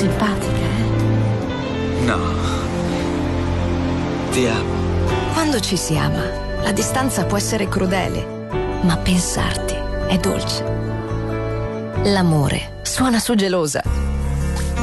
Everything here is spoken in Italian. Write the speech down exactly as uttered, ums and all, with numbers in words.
Simpatica, eh? No. Ti amo. Quando ci si ama, la distanza può essere crudele, ma pensarti è dolce. L'amore suona su Gelosa.